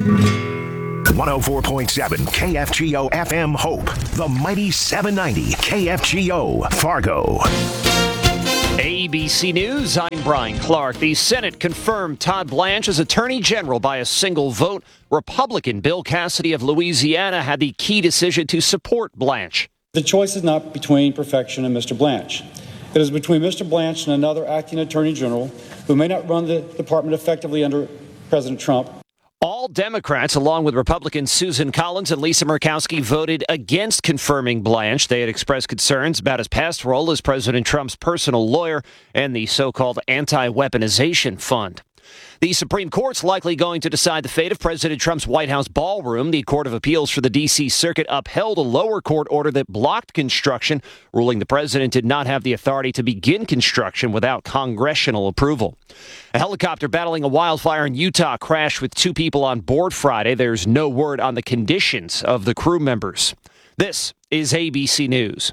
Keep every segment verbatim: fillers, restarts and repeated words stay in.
one oh four point seven K F G O F M Hope, the mighty seven ninety K F G O Fargo. A B C News, I'm Brian Clark. The Senate confirmed Todd Blanche as Attorney General by a single vote. Republican Bill Cassidy of Louisiana had the key decision to support Blanche. The choice is not between perfection and Mister Blanche. It is between Mister Blanche and another acting Attorney General who may not run the department effectively under President Trump. All Democrats, along with Republicans Susan Collins and Lisa Murkowski, voted against confirming Blanche. They had expressed concerns about his past role as President Trump's personal lawyer and the so-called anti-weaponization fund. The Supreme Court's likely going to decide the fate of President Trump's White House ballroom. The Court of Appeals for the D C Circuit upheld a lower court order that blocked construction, ruling the president did not have the authority to begin construction without congressional approval. A helicopter battling a wildfire in Utah crashed with two people on board Friday. There's no word on the conditions of the crew members. This is A B C News.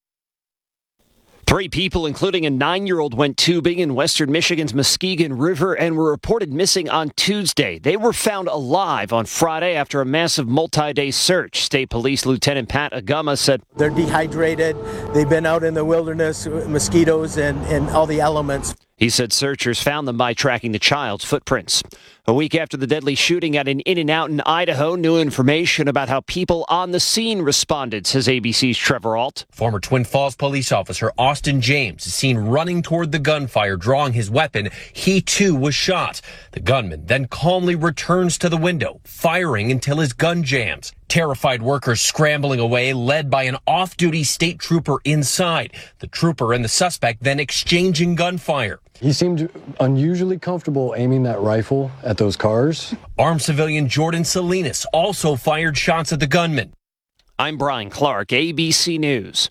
Three people, including a nine-year-old, went tubing in western Michigan's Muskegon River and were reported missing on Tuesday. They were found alive on Friday after a massive multi-day search. State Police Lieutenant Pat Agama said, "They're dehydrated. They've been out in the wilderness, mosquitoes and, and all the elements." He said searchers found them by tracking the child's footprints. A week after the deadly shooting at an In-N-Out in Idaho, new information about how people on the scene responded, says A B C's Trevor Alt. Former Twin Falls police officer Austin James is seen running toward the gunfire, drawing his weapon. He, too, was shot. The gunman then calmly returns to the window, firing until his gun jams. Terrified workers scrambling away, led by an off-duty state trooper inside. The trooper and the suspect then exchanging gunfire. He seemed unusually comfortable aiming that rifle at those cars. Armed civilian Jordan Salinas also fired shots at the gunman. I'm Brian Clark, A B C News.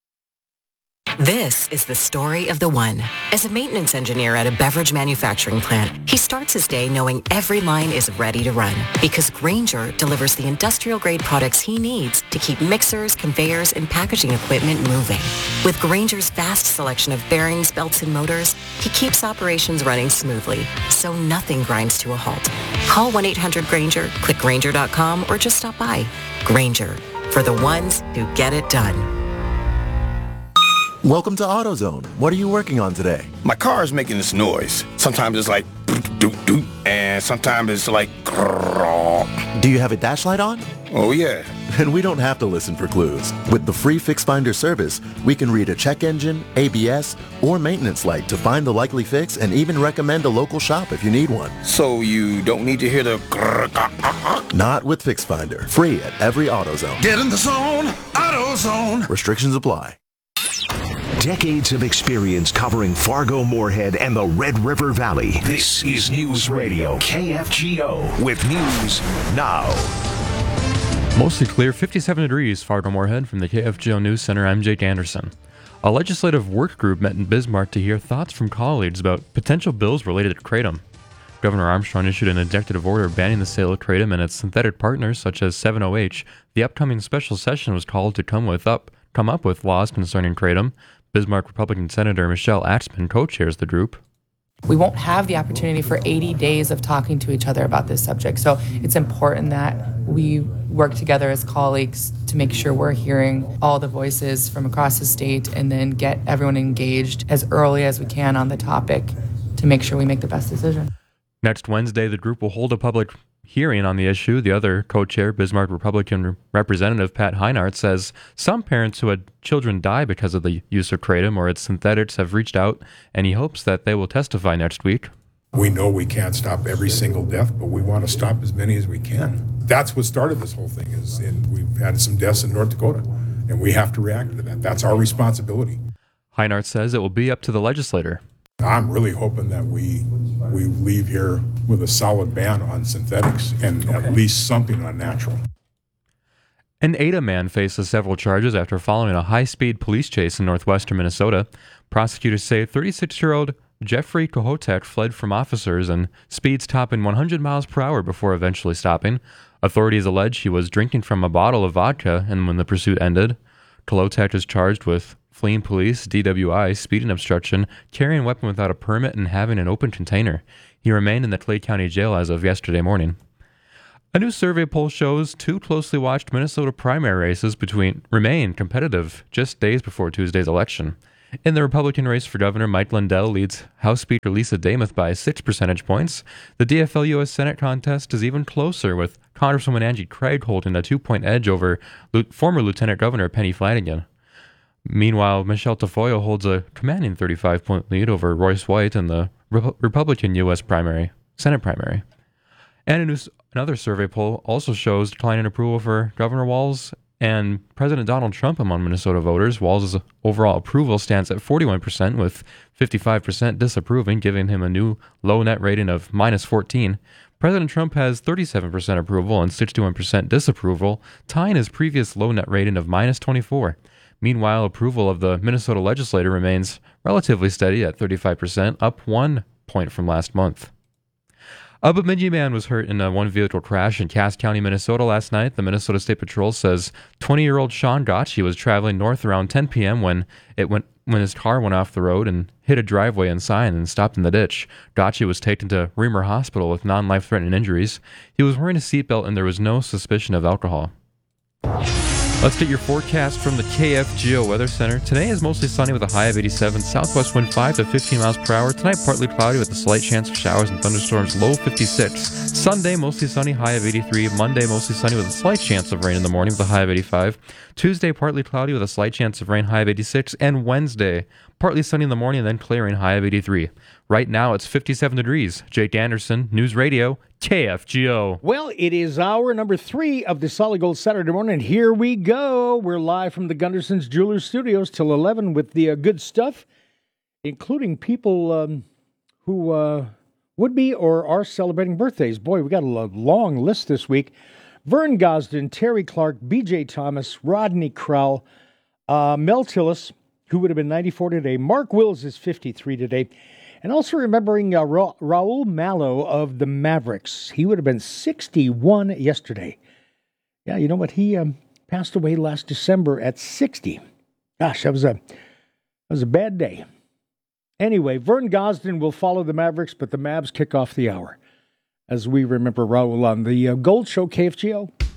This is the story of the one. As a maintenance engineer at a beverage manufacturing plant, he starts his day knowing every line is ready to run because Grainger delivers the industrial-grade products he needs to keep mixers, conveyors, and packaging equipment moving. With Grainger's vast selection of bearings, belts, and motors, he keeps operations running smoothly, so nothing grinds to a halt. Call one eight hundred Grainger, click Grainger dot com, or just stop by. Grainger, for the ones who get it done. Welcome to AutoZone. What are you working on today? My car is making this noise. Sometimes it's like doot doot doot, and sometimes it's like grrrr. Do you have a dash light on? Oh yeah. Then we don't have to listen for clues. With the free Fix Finder service, we can read a check engine, A B S, or maintenance light to find the likely fix and even recommend a local shop if you need one. So you don't need to hear the grrrr. Not with Fix Finder. Free at every AutoZone. Get in the zone, AutoZone. Restrictions apply. Decades of experience covering Fargo, Moorhead, and the Red River Valley. This is News Radio K F G O with news now. Mostly clear, fifty-seven degrees, Fargo, Moorhead. From the K F G O News Center, I'm Jake Anderson. A legislative work group met in Bismarck to hear thoughts from colleagues about potential bills related to kratom. Governor Armstrong issued an executive order banning the sale of kratom and its synthetic partners, such as seven O H. The upcoming special session was called to come with up come up with laws concerning kratom. Bismarck Republican Senator Michelle Axman co-chairs the group. We won't have the opportunity for eighty days of talking to each other about this subject. So it's important that we work together as colleagues to make sure we're hearing all the voices from across the state and then get everyone engaged as early as we can on the topic to make sure we make the best decision. Next Wednesday, the group will hold a public hearing on the issue. The other co-chair, Bismarck Republican Representative Pat Heinart, says some parents who had children die because of the use of kratom or its synthetics have reached out, and he hopes that they will testify next week. We know we can't stop every single death, but we want to stop as many as we can. That's what started this whole thing, is and we've had some deaths in North Dakota, and we have to react to that. That's our responsibility. Heinart says it will be up to the legislator. I'm really hoping that we we leave here with a solid ban on synthetics and okay. at least something on natural. An Ada man faces several charges after following a high-speed police chase in northwestern Minnesota. Prosecutors say thirty-six-year-old Jeffrey Kohotek fled from officers and speeds topping one hundred miles per hour before eventually stopping. Authorities allege he was drinking from a bottle of vodka, and when the pursuit ended, Kohotek is charged with fleeing police, D W I, speeding obstruction, carrying a weapon without a permit, and having an open container. He remained in the Clay County Jail as of yesterday morning. A new survey poll shows two closely watched Minnesota primary races between remain competitive just days before Tuesday's election. In the Republican race for governor, Mike Lindell leads House Speaker Lisa Damuth by six percentage points. The D F L U S Senate contest is even closer, with Congresswoman Angie Craig holding a two-point edge over former Lieutenant Governor Penny Flanagan. Meanwhile, Michelle Tafoya holds a commanding thirty-five point lead over Royce White in the Re- Republican U S primary, Senate primary. And a new, another survey poll also shows declining approval for Governor Walz and President Donald Trump among Minnesota voters. Walz's overall approval stands at forty-one percent, with fifty-five percent disapproving, giving him a new low net rating of minus fourteen. President Trump has thirty-seven percent approval and sixty-one percent disapproval, tying his previous low net rating of minus twenty-four. Meanwhile, approval of the Minnesota legislature remains relatively steady at thirty-five percent, up one point from last month. A Bemidji man was hurt in a one-vehicle crash in Cass County, Minnesota last night. The Minnesota State Patrol says twenty-year-old Sean Gotchi was traveling north around ten p.m. when it went when his car went off the road and hit a driveway and sign and stopped in the ditch. Gotchi was taken to Reamer Hospital with non-life-threatening injuries. He was wearing a seatbelt and there was no suspicion of alcohol. Let's get your forecast from the K F G O Weather Center. Today is mostly sunny with a high of eighty-seven, southwest wind five to fifteen miles per hour. Tonight, partly cloudy with a slight chance of showers and thunderstorms, low fifty-six. Sunday, mostly sunny, high of eighty-three. Monday, mostly sunny with a slight chance of rain in the morning with a high of eighty-five. Tuesday, partly cloudy with a slight chance of rain, high of eighty-six. And Wednesday, partly sunny in the morning and then clearing, high of eighty-three. Right now, it's fifty-seven degrees. Jake Anderson, News Radio, K F G O. Well, it is hour number three of the Solid Gold Saturday morning, and here we go. We're live from the Gunderson's Jewelers Studios till eleven with the uh, good stuff, including people um, who uh, would be or are celebrating birthdays. Boy, we got a long list this week. Vern Gosden, Terry Clark, B J Thomas, Rodney Crowell, uh, Mel Tillis, who would have been ninety-four today. Mark Wills is fifty-three today. And also remembering uh, Ra- Raul Malo of the Mavericks. He would have been sixty-one yesterday. Yeah, you know what? He um, passed away last December at sixty. Gosh, that was a that was a bad day. Anyway, Vern Gosden will follow the Mavericks, but the Mavs kick off the hour as we remember Raul on the uh, Gold Show, K F G O.